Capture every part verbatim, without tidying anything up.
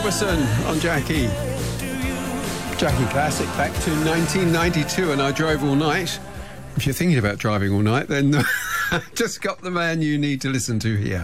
Robertson on Jackie. Jackie Classic back to nineteen ninety-two, and I drove all night. If you're thinking about driving all night, then just got the man you need to listen to here.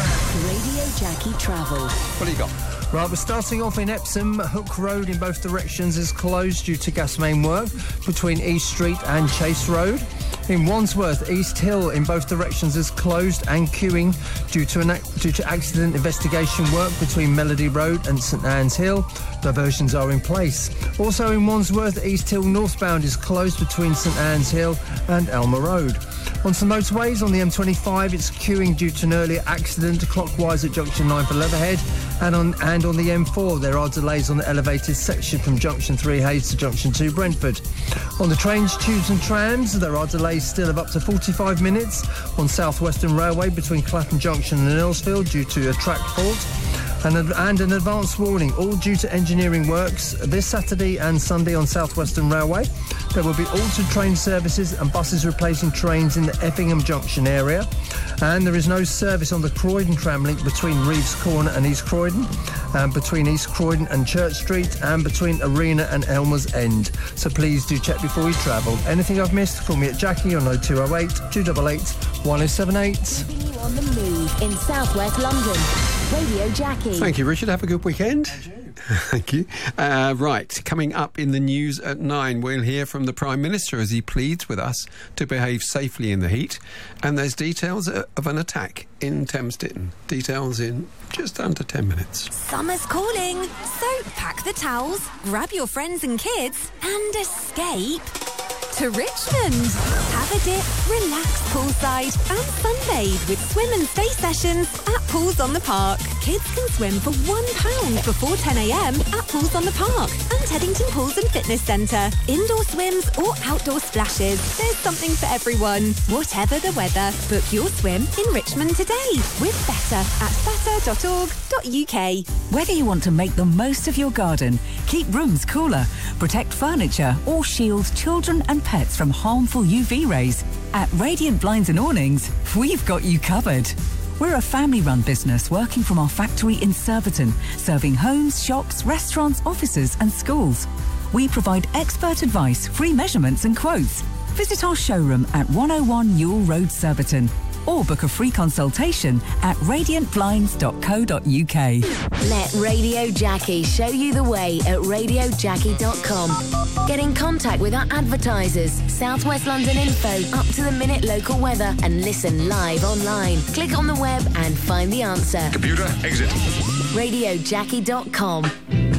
Radio Jackie Travel. What do you got? Right, we're starting off in Epsom. Hook Road in both directions is closed due to gas main work between East Street and Chase Road. In Wandsworth, East Hill in both directions is closed and queuing due to an due to accident investigation work between Melody Road and St Anne's Hill. Diversions are in place. Also in Wandsworth, East Hill northbound is closed between St Anne's Hill and Elmer Road. On some motorways, on the M twenty-five, it's queuing due to an earlier accident clockwise at junction nine for Leatherhead, and on and on the M four there are delays on the elevated section from junction three Hayes to junction two Brentford. On the trains, tubes and trams, there are delays still of up to forty-five minutes on South Western Railway between Clapham Junction and Earlsfield due to a track fault. And, and an advance warning, all due to engineering works this Saturday and Sunday on South Western Railway. There will be altered train services and buses replacing trains in the Effingham Junction area. And there is no service on the Croydon tram link between Reeves Corner and East Croydon, and between East Croydon and Church Street, and between Arena and Elmer's End. So please do check before you travel. Anything I've missed, call me at Jackie on oh two oh eight, two eight eight, one oh seven eight. Keeping you on the move in South West London. Radio Jackie. Thank you, Richard. Have a good weekend. Thank you. Uh, right, coming up in the news at nine, we'll hear from the Prime Minister as he pleads with us to behave safely in the heat. And there's details of an attack in Thames Ditton. Details in just under ten minutes. Summer's calling, so pack the towels, grab your friends and kids, and escape to Richmond. Have a dip, relax poolside, and sunbathe with swim and stay sessions at Pools on the Park. Kids can swim for one pound before ten a m at Pools on the Park and Teddington Pools and Fitness Centre. Indoor swims or outdoor splashes. There's something for everyone, whatever the weather. Book your swim in Richmond today with Better at better dot org dot U K. Whether you want to make the most of your garden, keep rooms cooler, protect furniture, or shield children and pets from harmful U V rays, at Radiant Blinds and Awnings, we've got you covered. We're a family-run business working from our factory in Surbiton, serving homes, shops, restaurants, offices and schools. We provide expert advice, free measurements and quotes. Visit our showroom at one oh one Newell Road, Surbiton, or book a free consultation at radiant blinds dot co dot U K. Let Radio Jackie show you the way at radio jackie dot com. Get in contact with our advertisers, South West London info, up-to-the-minute local weather, and listen live online. Click on the web and find the answer. Computer, exit. radio jackie dot com.